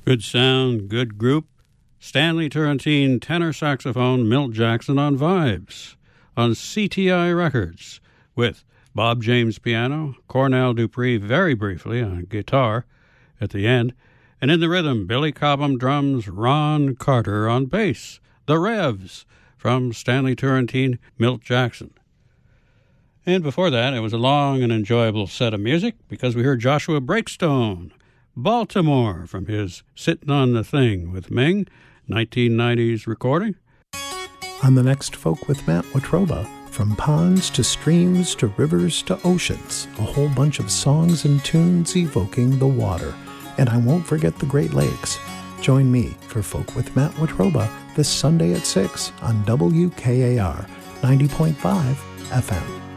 Good sound, good group. Stanley Turrentine, tenor saxophone, Milt Jackson on vibes. On CTI Records, with Bob James piano, Cornell Dupree very briefly on guitar at the end, and in the rhythm, Billy Cobham drums, Ron Carter on bass. The Revs from Stanley Turrentine, Milt Jackson. And before that, it was a long and enjoyable set of music because we heard Joshua Breakstone, Baltimore, from his Sittin' on the Thing with Ming, 1990s recording. On the next Folk with Matt Watroba, from ponds to streams to rivers to oceans, a whole bunch of songs and tunes evoking the water. And I won't forget the Great Lakes. Join me for Folk with Matt Watroba this Sunday at 6 on WKAR 90.5 FM.